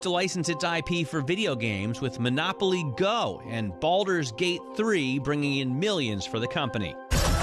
to license its IP for video games with Monopoly Go and Baldur's Gate 3 bringing in millions for the company.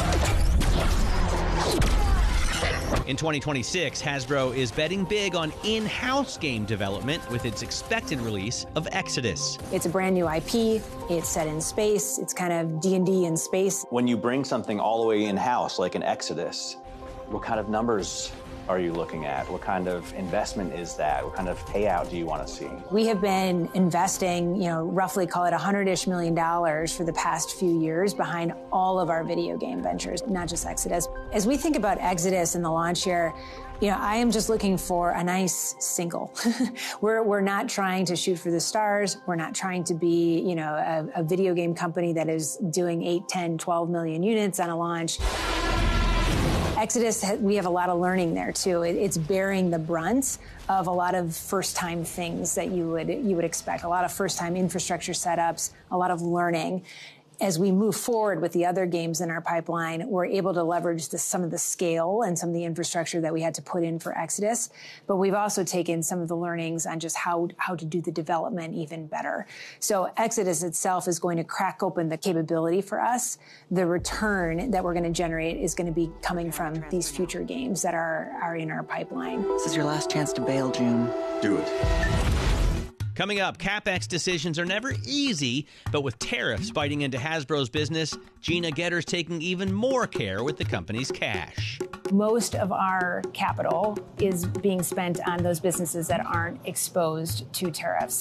In 2026, Hasbro is betting big on in-house game development with its expected release of Exodus. It's a brand new IP. It's set in space. It's kind of D&D in space. When you bring something all the way in-house, like an Exodus, what kind of numbers are you looking at? What kind of investment is that? What kind of payout do you want to see? We have been investing, roughly call it $100-ish million for the past few years behind all of our video game ventures, not just Exodus. As we think about Exodus and the launch here, I am just looking for a nice single. We're not trying to shoot for the stars. We're not trying to be, a video game company that is doing 8, 10, 12 million units on a launch. Exodus, we have a lot of learning there too. It's bearing the brunt of a lot of first-time things that you would expect. A lot of first-time infrastructure setups, a lot of learning. As we move forward with the other games in our pipeline, we're able to leverage some of the scale and some of the infrastructure that we had to put in for Exodus. But we've also taken some of the learnings on just how to do the development even better. So Exodus itself is going to crack open the capability for us. The return that we're going to generate is going to be coming from these future games that are in our pipeline. This is your last chance to bail, June. Do it. Coming up, CapEx decisions are never easy, but with tariffs biting into Hasbro's business, Gina Getter's taking even more care with the company's cash. Most of our capital is being spent on those businesses that aren't exposed to tariffs.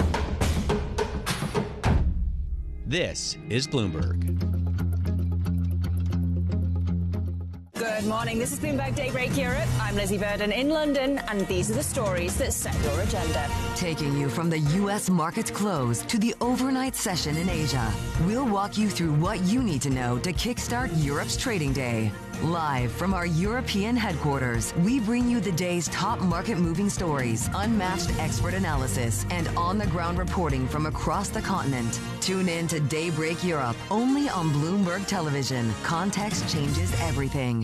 This is Bloomberg. Good morning. This is Bloomberg Daybreak Europe. I'm Lizzie Burden in London, and these are the stories that set your agenda. Taking you from the U.S. markets close to the overnight session in Asia, we'll walk you through what you need to know to kickstart Europe's trading day. Live from our European headquarters, we bring you the day's top market-moving stories, unmatched expert analysis, and on-the-ground reporting from across the continent. Tune in to Daybreak Europe, only on Bloomberg Television. Context changes everything.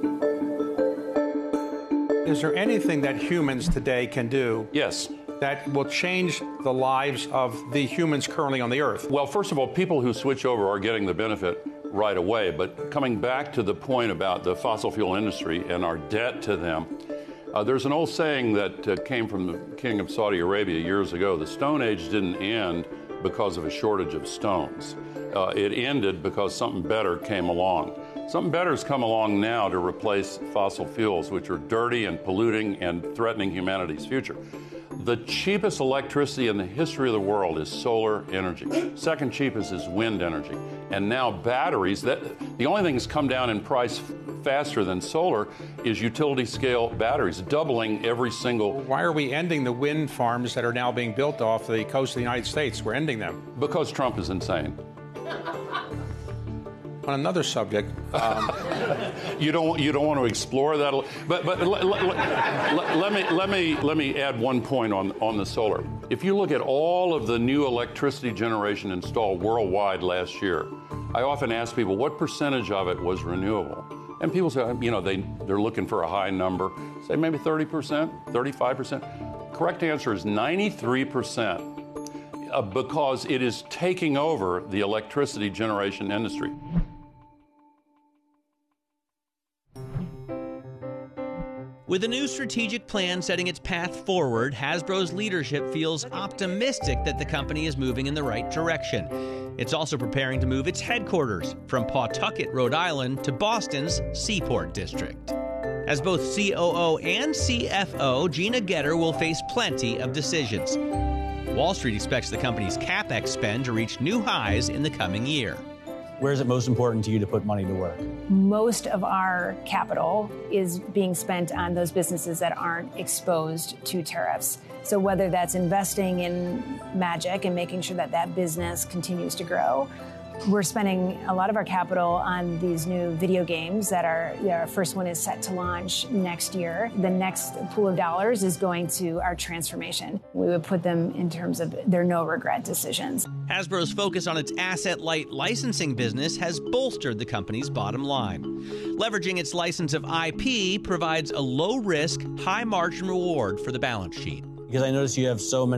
Is there anything that humans today can do? Yes. That will change the lives of the humans currently on the Earth? Well, first of all, people who switch over are getting the benefit right away. But coming back to the point about the fossil fuel industry and our debt to them, there's an old saying that came from the King of Saudi Arabia years ago. The Stone Age didn't end because of a shortage of stones. It ended because something better came along. Something better has come along now to replace fossil fuels, which are dirty and polluting and threatening humanity's future. The cheapest electricity in the history of the world is solar energy. Second cheapest is wind energy. And now batteries, the only thing that's come down in price faster than solar is utility scale batteries, doubling every single... Why are we ending the wind farms that are now being built off the coast of the United States? We're ending them. Because Trump is insane. On another subject, you don't want to explore that, but let me add one point on the solar. If you look at all of the new electricity generation installed worldwide last year, I often ask people what percentage of it was renewable, and people say they're looking for a high number, say maybe 30%, 35%. Correct answer is 93%. Because it is taking over the electricity generation industry. With a new strategic plan setting its path forward, Hasbro's leadership feels optimistic that the company is moving in the right direction. It's also preparing to move its headquarters from Pawtucket, Rhode Island, to Boston's Seaport District. As both COO and CFO, Gina Getter will face plenty of decisions. Wall Street expects the company's CapEx spend to reach new highs in the coming year. Where is it most important to you to put money to work? Most of our capital is being spent on those businesses that aren't exposed to tariffs. So whether that's investing in Magic and making sure that that business continues to grow, we're spending a lot of our capital on these new video games that our first one is set to launch next year. The next pool of dollars is going to our transformation. We would put them in terms of their no-regret decisions. Hasbro's focus on its asset-light licensing business has bolstered the company's bottom line. Leveraging its license of IP provides a low-risk, high-margin reward for the balance sheet. Because I notice you have so many